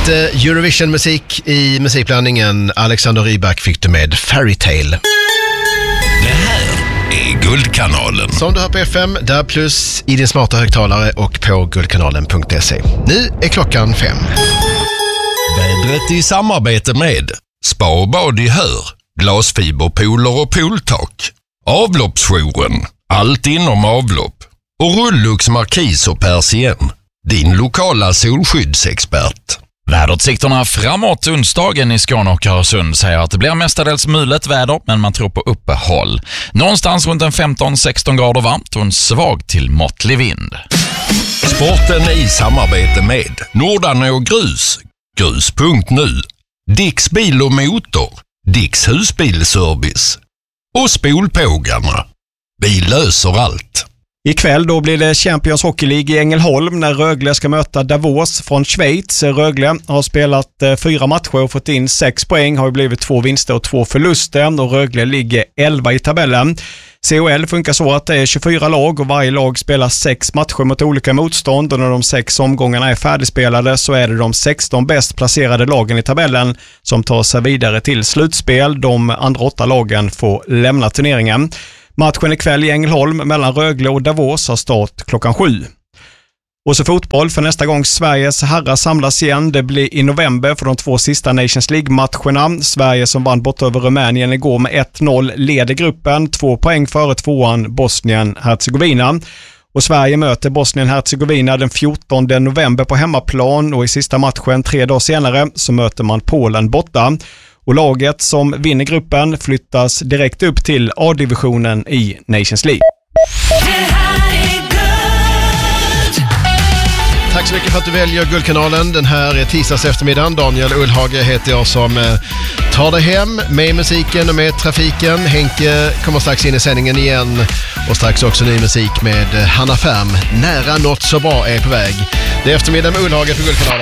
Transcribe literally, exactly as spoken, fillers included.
Lite Eurovision-musik i musikblandningen. Alexander Rybak fick du med Fairy Tale. Det här är Guldkanalen. Som du hör på F M, där plus i din smarta högtalare och på guldkanalen punkt se. Nu är klockan fem. Vädret i samarbete med Spa och bad i Hör, glasfiberpooler och pooltak, avloppsjouren, allt inom avlopp och Rullux Markis och Persien, din lokala solskyddsexpert. Väderutsikterna framåt onsdagen i Skåne och Öresund säger att det blir mestadels mulet väder, men man tror på uppehåll. Någonstans runt en femton sexton grader varmt och en svag till måttlig vind. Sporten i samarbete med Nordan och Grus, grus punkt nu, Dicks bil och motor, Dicks husbilservice och Spolpågarna. Vi löser allt. Ikväll då blir det Champions Hockey League i Ängelholm när Rögle ska möta Davos från Schweiz. Rögle har spelat eh, fyra matcher och fått in sex poäng, har ju blivit två vinster och två förluster och Rögle ligger elva i tabellen. C H L funkar så att det är tjugofyra lag och varje lag spelar sex matcher mot olika motstånd, och när de sex omgångarna är färdigspelade så är det de sexton bäst placerade lagen i tabellen som tar sig vidare till slutspel. De andra åtta lagen får lämna turneringen. Matchen ikväll i Ängelholm mellan Rögle och Davos har start klockan sju. Och så fotboll för nästa gång Sveriges herrar samlas igen. Det blir i november för de två sista Nations League-matcherna. Sverige som vann bort över Rumänien igår med ett noll leder gruppen. Två poäng före tvåan Bosnien-Hercegovina. Och Sverige möter Bosnien-Hercegovina den fjortonde november på hemmaplan, och i sista matchen tre dagar senare så möter man Polen borta. Och laget som vinner gruppen flyttas direkt upp till A-divisionen i Nations League. Tack så mycket för att du väljer Guldkanalen den här tisdags eftermiddagen. Daniel Ullhage heter jag som eh, tar dig hem med musiken och med trafiken. Henke kommer strax in i sändningen igen, och strax också ny musik med Hanna Färm. Nära något så bra är på väg. Det är eftermiddag med Ullhage på Guldkanalen.